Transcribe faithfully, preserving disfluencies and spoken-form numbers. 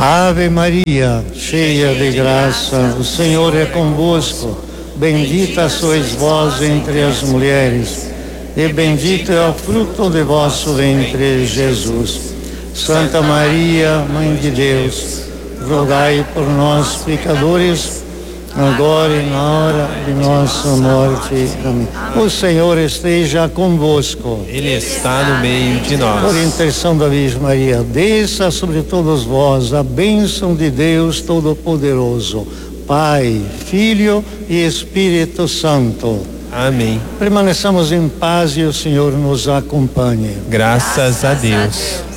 Ave Maria, cheia de graça, o Senhor é convosco. Bendita sois vós entre as mulheres, e bendito é o fruto de vosso ventre, Jesus. Santa Maria, Mãe de Deus, rogai por nós, pecadores, agora e na hora de nossa morte. Amém. O Senhor esteja convosco. Ele está no meio de nós. Por intercessão da Virgem Maria, desça sobre todos vós a bênção de Deus Todo-Poderoso, Pai, Filho e Espírito Santo. Amém. Permaneçamos em paz e o Senhor nos acompanhe. Graças a Deus.